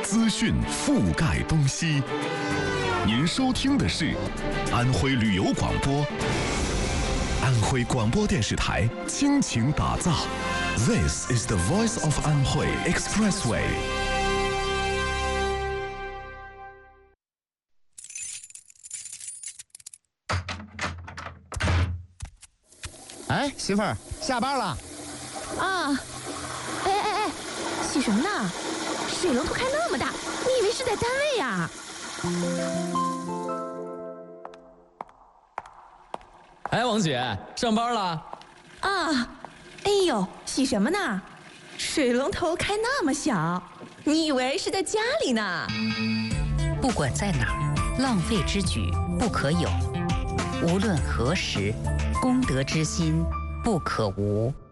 资讯覆盖东西。您收听的是安徽旅游广播，安徽广播电视台倾情打造。This is the voice of Anhui Expressway。 哎，媳妇儿，下班了。 啊！哎，洗什么呢？水龙头开那么大，你以为是在单位呀？ 哎，王姐，上班了？ 啊！哎呦，洗什么呢？水龙头开那么小，你以为是在家里呢？ 不管在哪儿，浪费之举不可有。无论何时，公德之心不可无。